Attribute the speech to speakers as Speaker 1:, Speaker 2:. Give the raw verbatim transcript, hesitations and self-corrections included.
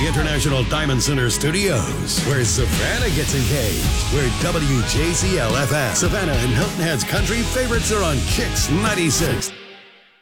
Speaker 1: the International Diamond Center Studios, where Savannah gets engaged, where W J Z L F M, Savannah and Hilton Head's country favorites are on Kicks ninety-six.